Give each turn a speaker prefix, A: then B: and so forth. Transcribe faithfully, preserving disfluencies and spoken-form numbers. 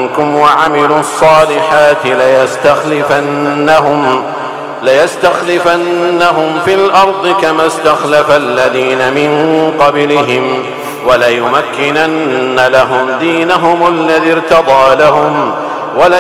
A: منكم وعملوا الصالحات ليستخلفنهم ليستخلفنهم في الأرض كما استخلف الذين من قبلهم وليمكنن لهم دينهم الذي ارتضى لهم